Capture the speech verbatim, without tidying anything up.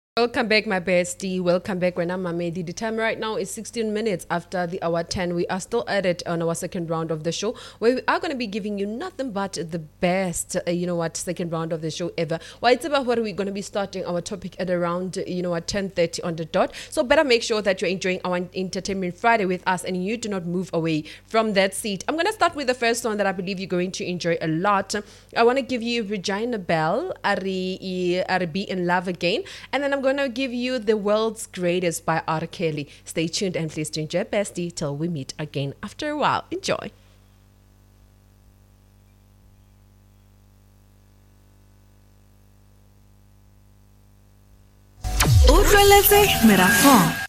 Welcome back, my bestie. Welcome back, Rena Mamedi. The time right now is sixteen minutes after the hour ten. We are still at it on our second round of the show, where we are going to be giving you nothing but the best, uh, you know what, second round of the show ever. Well, it's about what we're going to be starting our topic at around, you know what, ten thirty on the dot. So better make sure that you're enjoying our Entertainment Friday with us and you do not move away from that seat. I'm going to start with the first one that I believe you're going to enjoy a lot. I want to give you Regina Bell, Ari, Ari Be in Love Again, and then I'm going to give you The World's Greatest by R. Kelly. Stay tuned and please do enjoy, bestie, till we meet again after a while. Enjoy. Utlweletse Merafong